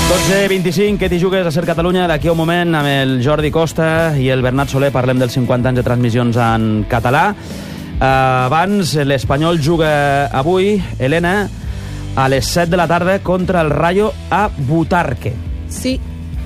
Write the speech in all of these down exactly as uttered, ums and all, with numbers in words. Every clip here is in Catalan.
dotze vint-i-cinc, que t'hi jugues a Ser Catalunya. D'aquí a un moment, amb el Jordi Costa i el Bernat Soler, parlem dels cinquanta anys de transmissions en català. Uh, abans, l'Espanyol juga avui, Helena, a les set de la tarda contra el Rayo a Butarque. Sí,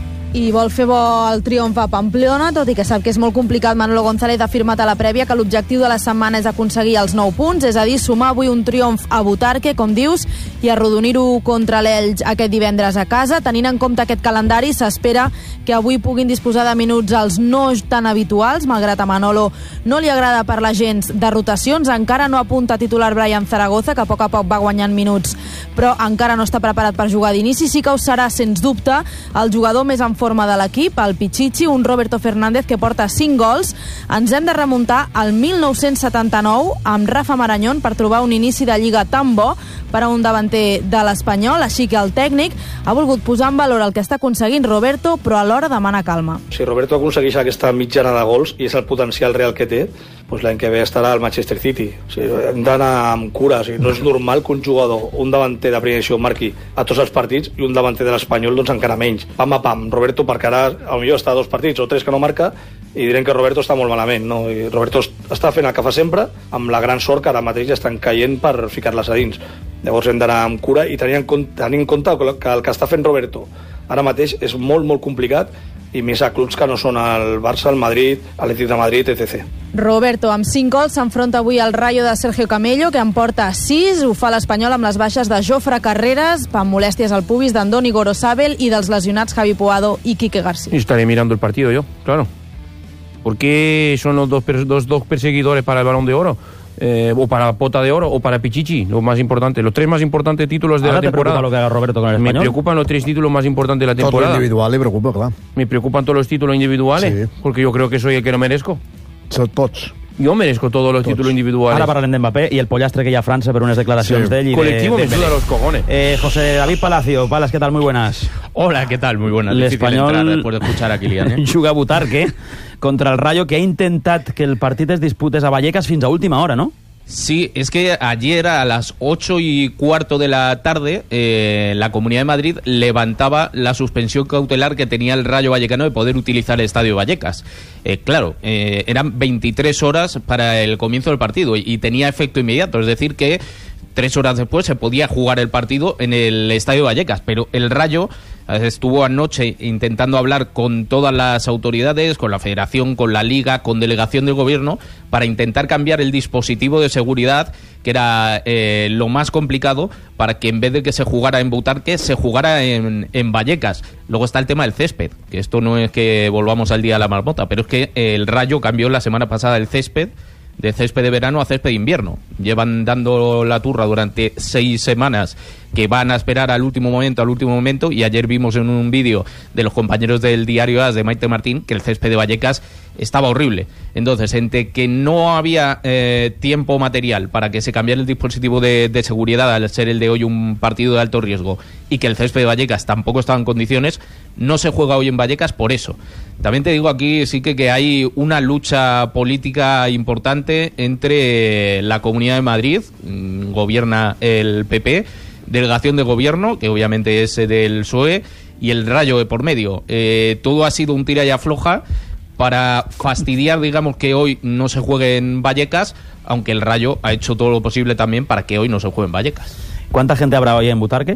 i vol fer bo el triomf a Pamplona, tot i que sap que és molt complicat. Manolo González ha afirmat a la prèvia que l'objectiu de la setmana és aconseguir els nou punts, és a dir, sumar avui un triomf a Butarque, com dius, i arrodonir-ho contra l'Elx aquest divendres a casa. Tenint en compte aquest calendari, s'espera que avui puguin disposar de minuts els no tan habituals, malgrat a Manolo no li agrada parlar gens de rotacions. Encara no apunta titular Brian Zaragoza, que a poc a poc va guanyant minuts, però encara no està preparat per jugar d'inici. Sí que ho serà, sens dubte, el jugador més en forma de l'equip, el Pichichi, un Roberto Fernández que porta cinc gols. Ens hem de remuntar al mil nou-cents setanta-nou amb Rafa Marañón per trobar un inici de Lliga tan bo per a un davanter de l'Espanyol, així que el tècnic ha volgut posar en valor el que està aconseguint Roberto, però alhora demana calma. Si Roberto aconsegueix aquesta mitjana de gols i és el potencial real que té, doncs l'any que ve estarà al Manchester City. O sigui, hem d'anar amb cura. O sigui, no és normal que un jugador, un davanter de primera edició, marqui a tots els partits i un davanter de l'Espanyol doncs encara menys. Pam a pam, Roberto, perquè ara potser està a dos partits o tres que no marca i direm que Roberto està molt malament, no? I Roberto està fent el que fa sempre, amb la gran sort que ara mateix estan caient per ficar-les a dins. Llavors hem d'anar amb cura i tenir en compte, tenir en compte que el que està fent Roberto ara mateix és molt, molt complicat, i més a clubs que no són el Barça, el Madrid, l'Atlètic de Madrid, etcètera. Roberto, amb cinc gols, s'enfronta avui al Rayo de Sergio Camello, que en porta sis. Ho fa l'Espanyol amb les baixes de Jofre Carreras, amb molèsties al pubis d'Andoni Gorosabel i dels lesionats Javi Puado i Quique García. Y estaré mirando el partido yo, claro. ¿Por qué son los dos, los dos perseguidores para el Balón de Oro? Eh, o para Pota de Oro o para Pichichi, lo más importante, los tres más importantes títulos de Ahora la temporada. ¿Te preocupa lo que haga Roberto con el Español? Me preocupan los tres títulos más importantes de la temporada. Todo lo individual le preocupa, claro. Me preocupan todos los títulos individuales, sí, porque yo creo que soy el que no merezco. Son tots. Jo merezco todos los tots. títulos individuales. Ara parlarem d'Mbappé i el pollastre que hi ha a França per unes declaracions sí. d'ell. I Colectivo de, me suda los cojones. Eh, José David Palacio. Palas, ¿qué tal? Muy buenas. Hola, ¿qué tal? Muy buenas. L'Espanyol después de escuchar a Kylian, ¿eh? juga a Butarque contra el Rayo, que ha intentat que el partit es disputés a Vallecas fins a última hora, ¿no? Sí, es que ayer a las ocho y cuarto de la tarde eh, la Comunidad de Madrid levantaba la suspensión cautelar que tenía el Rayo Vallecano de poder utilizar el Estadio Vallecas. Eh, claro, eh, eran veintitrés horas para el comienzo del partido y, y tenía efecto inmediato, es decir que tres horas después se podía jugar el partido en el Estadio Vallecas, pero el Rayo estuvo anoche intentando hablar con todas las autoridades, con la Federación, con la Liga, con delegación del Gobierno, para intentar cambiar el dispositivo de seguridad, que era eh, lo más complicado, para que en vez de que se jugara en Butarque, se jugara en, en Vallecas. Luego está el tema del césped, que esto no es que volvamos al día de la marmota, pero es que el Rayo cambió la semana pasada el césped, de césped de verano a césped de invierno. Llevan dando la turra durante seis semanas que van a esperar al último momento, al último momento, y ayer vimos en un vídeo de los compañeros del diario AS de Maite Martín que el césped de Vallecas estaba horrible. Entonces, entre que no había eh, tiempo material para que se cambiara el dispositivo de, de seguridad al ser el de hoy un partido de alto riesgo y que el césped de Vallecas tampoco estaba en condiciones, no se juega hoy en Vallecas por eso. También te digo aquí sí que, que hay una lucha política importante entre la Comunidad de Madrid, gobierna el P P, delegación de gobierno, que obviamente es del P S O E, y el Rayo de por medio. Eh, todo ha sido un tira y afloja para fastidiar, digamos, que hoy no se juegue en Vallecas, aunque el Rayo ha hecho todo lo posible también para que hoy no se juegue en Vallecas. ¿Cuánta gente habrá hoy en Butarque?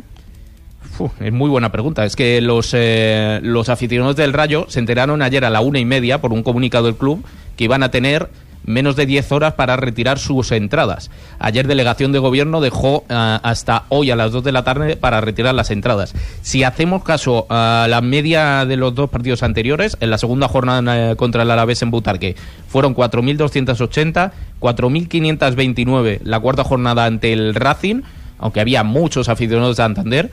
Uf, es muy buena pregunta. Es que los, eh, los aficionados del Rayo se enteraron ayer a la una y media por un comunicado del club que iban a tener menos de diez horas para retirar sus entradas. Ayer delegación de gobierno dejó uh, hasta hoy a las dos de la tarde para retirar las entradas. Si hacemos caso a la media de los dos partidos anteriores, en la segunda jornada contra el Alavés en Butarque fueron cuatro mil doscientos ochenta, cuatro mil quinientos veintinueve la cuarta jornada ante el Racing, aunque había muchos aficionados de Santander.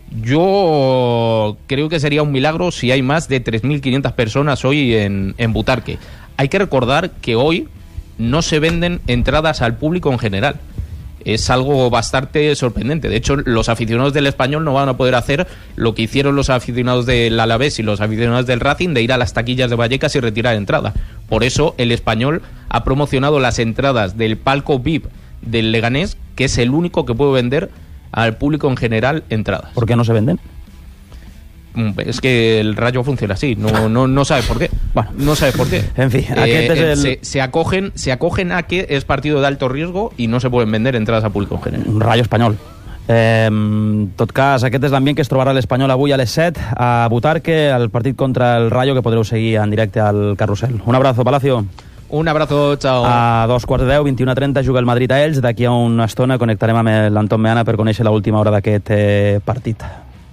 Yo creo que sería un milagro si hay más de tres mil quinientas personas hoy en, en Butarque. Hay que recordar que hoy no se venden entradas al público en general. Es algo bastante sorprendente. De hecho, los aficionados del Español no van a poder hacer lo que hicieron los aficionados del Alavés y los aficionados del Racing, de ir a las taquillas de Vallecas y retirar entrada. Por eso el Español ha promocionado las entradas del palco V I P del Leganés, que es el único que puede vender al público en general entradas. ¿Por qué no se venden? es que el Rayo funciona así, no, no, no sabes por qué. Bueno, no sabes por qué. En fi, Eh, aquest és el... se, se, acogen, se acogen a que es partido de alto riesgo y no se pueden vender entradas a público en general. Un Rayo espanyol. Eh, en tot cas, aquest és l'ambient que es trobarà l'Espanyol avui a les set a Butarque, el partit contra el Rayo, que podreu seguir en directe al Carrusel. Un abrazo, Palacio. Un abrazo, chao. A dos quarts de deu, vint-i-una trenta, juga el Madrid a ells. D'aquí a una estona connectarem amb l'Anton Meana per conèixer l'última hora d'aquest eh, partit.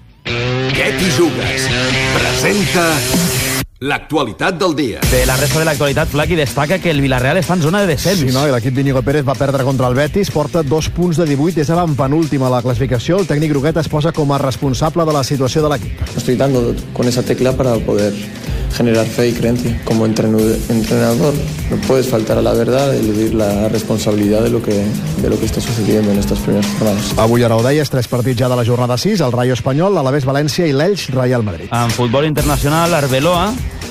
Què t'hi jugues? Presenta l'actualitat del dia. De la resta de l'actualitat, Flaqui destaca que el Villarreal està en zona de descens. Sí, no, i l'equip d'Íñigo Pérez va perdre contra el Betis, porta dos punts de divuit, és avantpenúltim a la classificació. El tècnic groguet es posa com a responsable de la situació de l'equip. Estoy dando con esa tecla para poder generar fe y creencia. Como entrenador no puedes faltar a la verdad y eludir la responsabilidad de lo que, de lo que está sucediendo en estas primeras jornadas. Avui, ara ho deies, tres partits ja de la jornada sis, el Rayo Espanyol, l'Alavés València i l'Elx Real Madrid. En futbol internacional, Arbeloa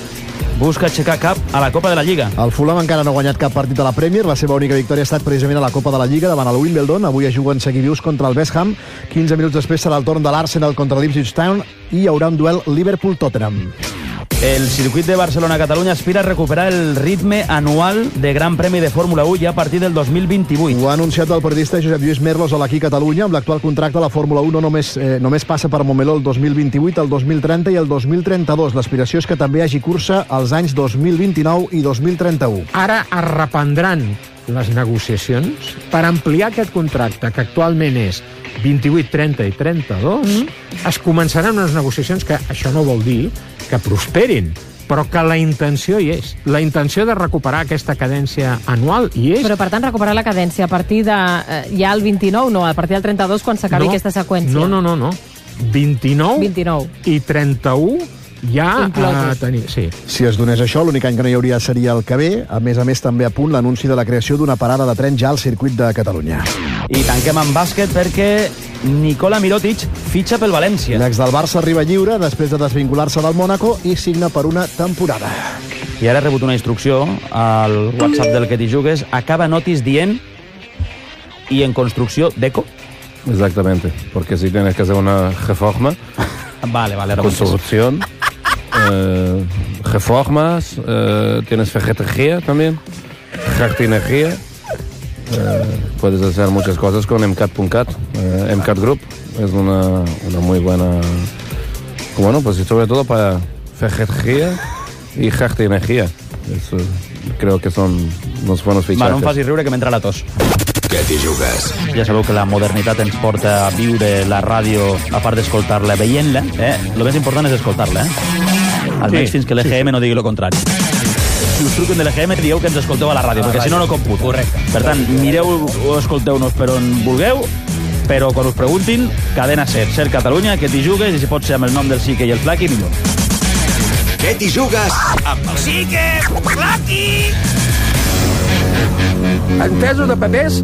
busca aixecar cap a la Copa de la Lliga. El Fulham encara no ha guanyat cap partit a la Premier. La seva única victòria ha estat precisament a la Copa de la Lliga davant el Wimbledon. Avui es juguen seguidius contra el West Ham. quinze minuts després serà el torn de l'Arsenal contra l'Ipswich Town i hi haurà un duel Liverpool-Tottenham. El circuit de Barcelona-Catalunya aspira a recuperar el ritme anual de Gran Premi de Fórmula u ja a partir del dos mil vint-i-vuit. Ho ha anunciat el periodista Josep Lluís Merlos a l'Aquí Catalunya. Amb l'actual contracte, la Fórmula u no només, eh, només passa per Montmeló el dos mil vint-i-vuit, el dos mil trenta i el dos mil trenta-dos. L'aspiració és que també hi hagi cursa als anys dos mil vint-i-nou i dos mil trenta-u. Ara es reprendran les negociacions per ampliar aquest contracte, que actualment és vint-i-vuit, trenta i trenta-dos. Mm. Es començaran unes negociacions que això no vol dir que prosperin, però que la intenció hi és. La intenció de recuperar aquesta cadència anual hi és. Però, per tant, recuperar la cadència a partir de... Eh, ja el vint-i-nou, no, a partir del trenta-dos, quan s'acabi no, aquesta seqüència. No, no, no, no. vint-i-nou, vint-i-nou. I trenta-u ja a tenir... Sí. Si es donés això, l'únic any que no hi hauria seria el que ve. A més a més, també a punt l'anunci de la creació d'una parada de tren ja al circuit de Catalunya. I tanquem amb bàsquet perquè Nikola Mirotic fitxa pel València. L'ex del Barça arriba lliure després de desvincular-se del Mónaco i signa per una temporada. I ara he rebut una instrucció al WhatsApp del que t'hi jugues. Acaba notis dient i en construcció deco. Exactamente, porque si tienes que hacer una reforma, vale, vale, construcción, eh, reformas, eh, tienes ferretería también, jardinería, eh, puedes hacer muchas cosas con M C A T punto cat, eh, M C A T Group es una, una muy buena, bueno, pues sobre todo para ferretería y jardinería. Eso, creo que son unos buenos fichajes. Va, no em facis riure que m'entra la tos. Què t'hi jugues? Ja sabeu que la modernitat ens porta a viure la ràdio, a part d'escoltar-la, veient-la. Eh? El més important és escoltar-la. Eh? Almenys sí, fins que l'E G M sí, sí. no digui el contrari. Si us truquen de l'E G M, dieu que ens escolteu a la ràdio, a la perquè ràdio. Si no, no computa. Correcte. Per tant, mireu o escolteu-nos per on vulgueu, però quan us preguntin, cadena ser. Ser Catalunya, que t'hi jugues, i si pot ser amb el nom del Sique i el Flaqui, millor. Què t'hi jugues? Amb el Sique, Flaqui! Entesos de papers?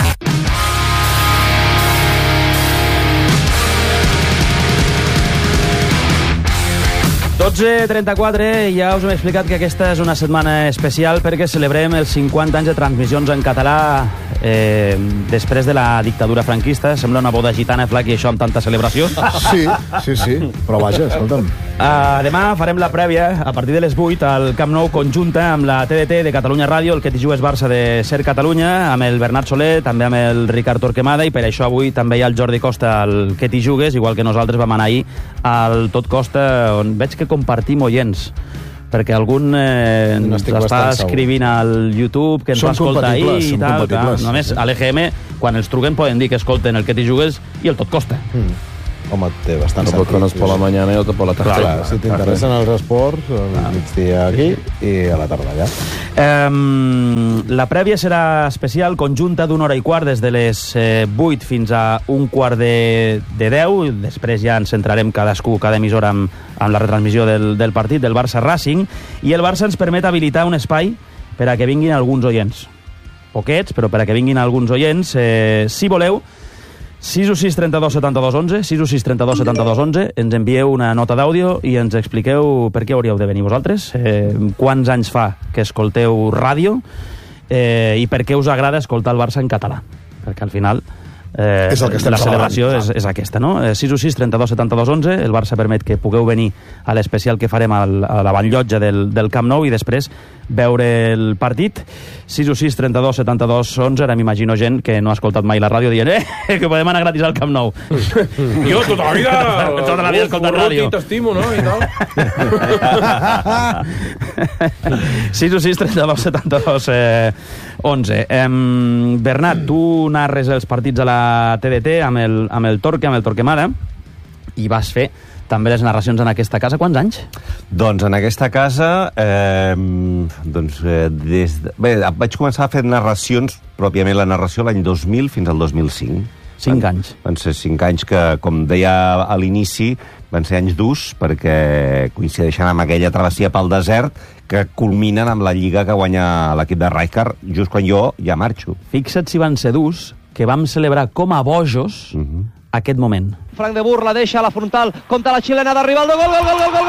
dotze trenta-quatre, ja us hem explicat que aquesta és una setmana especial perquè celebrem els cinquanta anys de transmissions en català eh, després de la dictadura franquista. Sembla una boda gitana, Flaqui, això amb tanta celebració. Sí, sí, sí, però vaja, escolta'm. Uh, demà farem la prèvia a partir de les vuit al Camp Nou conjunta amb la T D T de Catalunya Ràdio, el que t'hi jugues Barça de Ser Catalunya, amb el Bernat Soler, també amb el Ricard Torquemada, i per això avui també hi ha el Jordi Costa al que t'hi jugues, igual que nosaltres vam anar ahir al Tot Costa, on veig que compartim oients, perquè algun eh, no està escrivint al YouTube que ens són va escoltar ahir i tal. Clar, només a l'E G M, quan els truquen, poden dir que escolten el que t'hi jugues i el Tot Costa. Mm. Home, té bastant sentit. Porque no es por la mañana y otro por la tarde. Clar, clar, si t'interessen els esports, al migdia aquí i a la tarda allà. Um, la prèvia serà especial, conjunta d'una hora i quart, des de les eh, vuit fins a un quart de, de deu. Després ja ens centrarem cadascú, cada emissora, amb, amb la retransmissió del, del partit, del Barça Racing. I el Barça ens permet habilitar un espai per a que vinguin alguns oients. Poquets, però per a que vinguin alguns oients. Eh, si voleu, sis u sis trenta-dos setanta-dos onze, sis u sis trenta-dos setanta-dos onze, ens envieu una nota d'àudio i ens expliqueu per què hauríeu de venir vosaltres, eh, quants anys fa que escolteu ràdio eh, i per què us agrada escoltar el Barça en català, perquè al final eh, És el que estem la celebració celebrant. és, és aquesta, no? Eh, sis u sis, trenta-dos, setanta-dos, onze. El Barça permet que pugueu venir a l'especial que farem al, a la banllotja del, del Camp Nou i després veure el partit. sis u sis, trenta-dos, setanta-dos, onze. Ara m'imagino gent que no ha escoltat mai la ràdio dient eh, que podem anar gratis al Camp Nou. Jo tota la vida... Tota la vida escoltant ràdio. T'estimo, no? I tal. sis u sis, trenta-dos, setanta-dos, onze. Eh, Bernat, tu narres els partits a la T D T amb el, amb el Torque, amb el Torquemada, i vas fer també les narracions en aquesta casa. Quants anys? Doncs en aquesta casa, eh, doncs, eh, des de... Bé, vaig començar a fer narracions, pròpiament la narració, l'any dos mil fins al dos mil cinc. Cinc anys. Van ser cinc anys que, com deia a l'inici, van ser anys durs perquè coincideixen amb aquella travessia pel desert que culminen amb la lliga que guanya l'equip de Rijkaard just quan jo ja marxo. Fixa't si van ser durs, que vam celebrar com a bojos uh-huh. aquest moment. Frank de Boer la deixa a la frontal, compta la xilena d'arribar el de gol, gol, gol, gol, gol,